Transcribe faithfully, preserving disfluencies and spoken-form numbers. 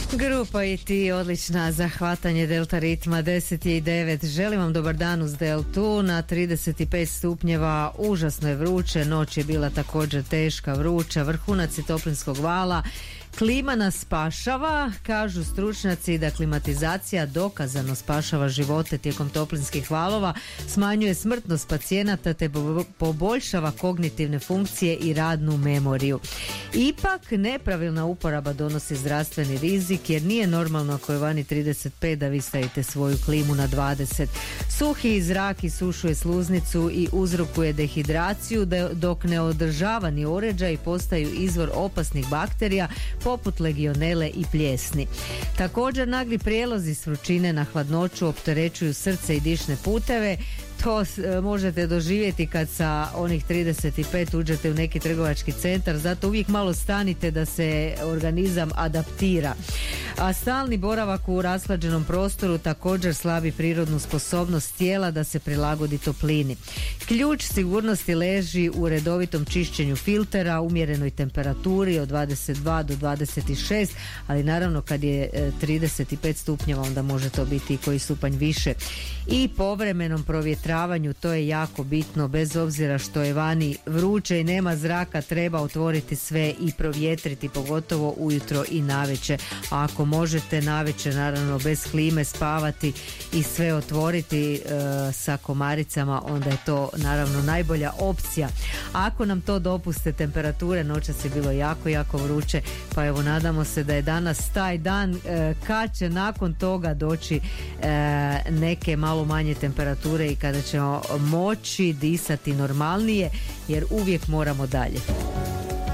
Grupa i ti, odlična za hvatanje delta ritma, deset i devet. Želim vam dobar dan uz deltu. Na trideset pet stupnjeva, užasno je vruće, noć je bila također teška, vruća, vrhunac je toplinskog vala. Klima nas spašava, kažu stručnjaci da klimatizacija dokazano spašava živote tijekom toplinskih valova, smanjuje smrtnost pacijenata te poboljšava kognitivne funkcije i radnu memoriju. Ipak nepravilna uporaba donosi zdravstveni rizik jer nije normalno ako je vani trideset pet da vi stavite svoju klimu na dvadeset. Suhi zrak isušuje sluznicu i uzrokuje dehidraciju, dok neodržavani uređaji postaju izvor opasnih bakterija poput legionele i pljesni. Također nagli prijelozi s vrućine na hladnoću opterećuju srce i dišne puteve. To možete doživjeti kad sa onih trideset pet uđete u neki trgovački centar, zato uvijek malo stanite da se organizam adaptira. A stalni boravak u rashlađenom prostoru također slabi prirodnu sposobnost tijela da se prilagodi toplini. Ključ sigurnosti leži u redovitom čišćenju filtera, umjerenoj temperaturi od dvadeset dva do dvadeset šest, ali naravno kad je trideset pet stupnjeva onda može to biti i koji stupanj više. I povremenom provjetravanju, to je jako bitno, bez obzira što je vani vruće i nema zraka, treba otvoriti sve i provjetriti, pogotovo ujutro i navečer. A ako možete navečer, naravno bez klime spavati i sve otvoriti e, sa komaricama, onda je to naravno najbolja opcija. Ako nam to dopuste temperature, noćas je bilo jako, jako vruće, pa evo nadamo se da je danas taj dan e, kad će nakon toga doći e, neke malo manje temperature i kada ćemo moći disati normalnije, jer uvijek moramo dalje.